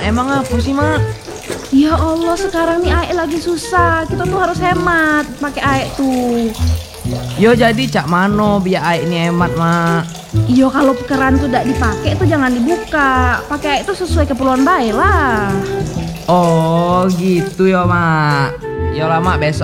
emang apa sih mak? Ya Allah, sekarang nih air lagi susah. Kita tuh harus hemat pakai air tuh. Yo jadi cak mano biar air ini hemat mak. Iya, kalau keran tuh tidak dipakai tuh jangan dibuka. Pakai air itu sesuai keperluan baik lah. Oh gitu ya mak. Yo lah mak besok